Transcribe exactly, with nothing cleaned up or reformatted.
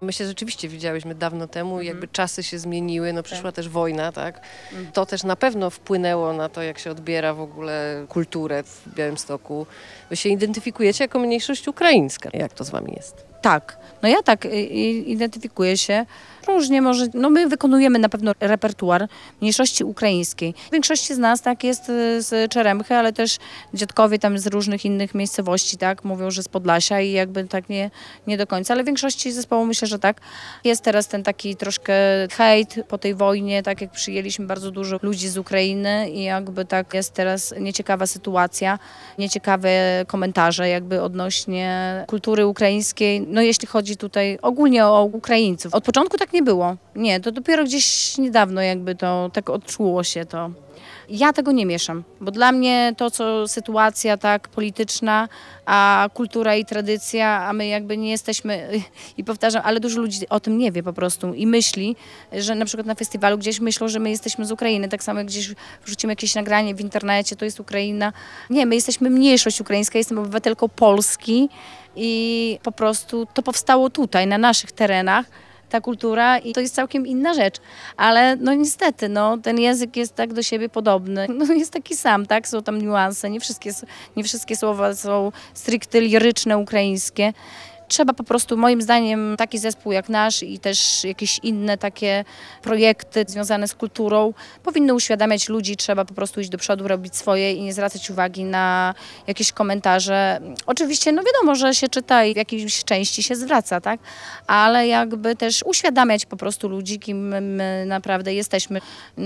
My się rzeczywiście widziałyśmy dawno temu, Mhm. jakby czasy się zmieniły, no przyszła Tak. też wojna, tak? Mhm. To też na pewno wpłynęło na to, jak się odbiera w ogóle kulturę w Białymstoku. Wy się identyfikujecie jako mniejszość ukraińska. Jak to z wami jest? Tak, no ja tak y, y, identyfikuję się. Różnie może, no my wykonujemy na pewno repertuar mniejszości ukraińskiej. W większości z nas tak jest y, z Czeremchy, ale też dziadkowie tam z różnych innych miejscowości, tak, mówią, że z Podlasia i jakby tak nie, nie do końca, ale w większości zespołu myślę, że tak. Jest teraz ten taki troszkę hejt po tej wojnie, tak jak przyjęliśmy bardzo dużo ludzi z Ukrainy i jakby tak jest teraz nieciekawa sytuacja, nieciekawe komentarze jakby odnośnie kultury ukraińskiej. No jeśli chodzi tutaj ogólnie o Ukraińców. Od początku tak nie było. Nie, to dopiero gdzieś niedawno jakby to tak odczuło się to. Ja tego nie mieszam, bo dla mnie to, co sytuacja tak polityczna, a kultura i tradycja, a my jakby nie jesteśmy, i powtarzam, ale dużo ludzi o tym nie wie po prostu i myśli, że na przykład na festiwalu gdzieś myślą, że my jesteśmy z Ukrainy, tak samo jak gdzieś wrzucimy jakieś nagranie w internecie, to jest Ukraina. Nie, my jesteśmy mniejszość ukraińska, jestem obywatelką Polski i po prostu to powstało tutaj, na naszych terenach. Ta kultura i to jest całkiem inna rzecz, ale no niestety, no, ten język jest tak do siebie podobny, no jest taki sam, tak, są tam niuanse, nie wszystkie, nie wszystkie słowa są stricte liryczne, ukraińskie. Trzeba po prostu, moim zdaniem, taki zespół jak nasz i też jakieś inne takie projekty związane z kulturą powinny uświadamiać ludzi, trzeba po prostu iść do przodu, robić swoje i nie zwracać uwagi na jakieś komentarze. Oczywiście, no wiadomo, że się czyta i w jakiejś części się zwraca, tak? Ale jakby też uświadamiać po prostu ludzi, kim my naprawdę jesteśmy.